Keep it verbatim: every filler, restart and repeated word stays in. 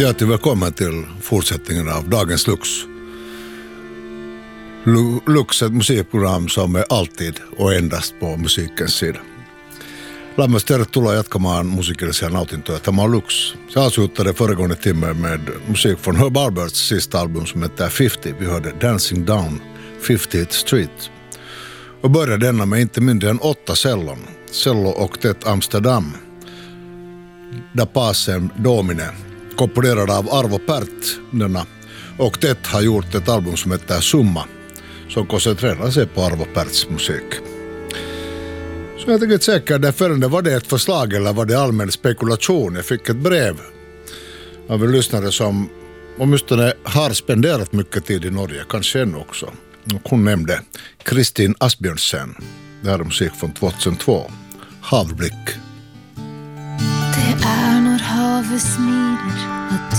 Hjärtligt välkommen till fortsättningen av Dagens Lux. Lu- Lux är ett musikprogram som är alltid och endast på musikens sida. Lämmäs tervetuloa jatkamaan musiikillisia nautintoja. Tämä on Lux. Se avslutade föregående timme med musik från Herb Alberts sista album som heter femtio. Vi hörde Dancing Down fiftieth Street. Och började denna med inte mindre än åtta cellon. Cello Octet Amsterdam. Da Pacem Domine. Komponerad av Arvo Pärt. Denna Octet har gjort ett album som heter Summa. Som koncentrerar sig på Arvo Pärts musik. Så jag tänker inte säkra därför var det ett förslag eller var det allmän spekulation. Jag fick ett brev av en lyssnare som åtminstone har spenderat mycket tid i Norge, kanske ännu också. Hon nämnde Kristin Asbjörnsen. Det här är musik från tjugohundratvå. Havblick. Det är när havet smiler att